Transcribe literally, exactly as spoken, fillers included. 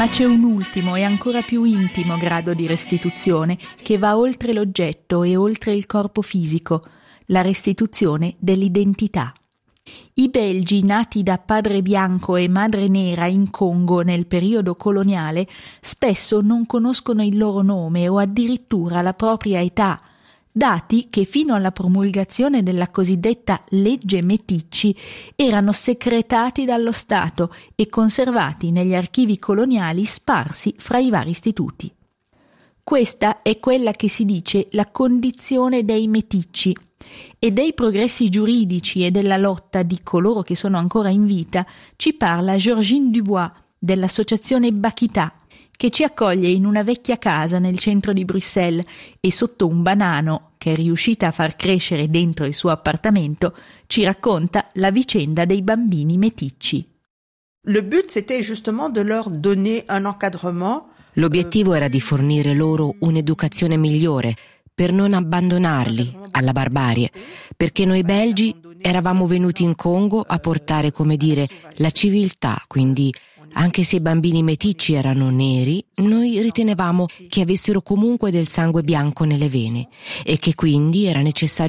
Ma c'è un ultimo e ancora più intimo grado di restituzione che va oltre l'oggetto e oltre il corpo fisico, la restituzione dell'identità. I belgi nati da padre bianco e madre nera in Congo nel periodo coloniale spesso non conoscono il loro nome o addirittura la propria età, dati che fino alla promulgazione della cosiddetta legge Meticci erano secretati dallo Stato e conservati negli archivi coloniali sparsi fra i vari istituti. Questa è quella che si dice la condizione dei meticci, e dei progressi giuridici e della lotta di coloro che sono ancora in vita ci parla Georgine Dubois dell'associazione Bakita, che ci accoglie in una vecchia casa nel centro di Bruxelles e sotto un banano che è riuscita a far crescere dentro il suo appartamento ci racconta la vicenda dei bambini meticci. Le but c'était justement de leur donner un encadrement. L'obiettivo era di fornire loro un'educazione migliore per non abbandonarli alla barbarie, perché noi belgi eravamo venuti in Congo a portare, come dire, la civiltà, quindi anche se i bambini meticci erano neri, noi ritenevamo che avessero comunque del sangue bianco nelle vene e che quindi era necessario